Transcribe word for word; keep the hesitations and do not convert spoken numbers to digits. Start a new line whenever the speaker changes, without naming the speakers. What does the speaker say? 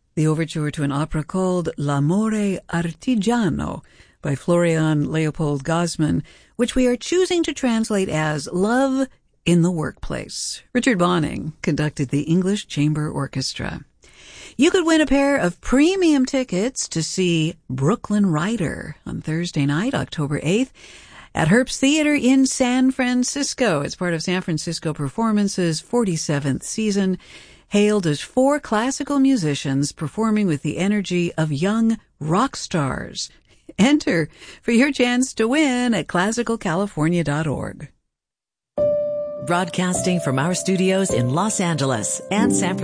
the overture to an opera called L'amore artigiano by Florian Leopold Gosman, which we are choosing to translate as Love in the Workplace. Richard Bonning conducted the English Chamber Orchestra. You could win a pair of premium tickets to see Brooklyn Rider on Thursday night, October eighth, at Herbst Theater in San Francisco. It's part of San Francisco Performance's forty-seventh season, hailed as four classical musicians performing with the energy of young rock stars. Enter for your chance to win at classical california dot org.
Broadcasting from our studios in Los Angeles and San Francisco.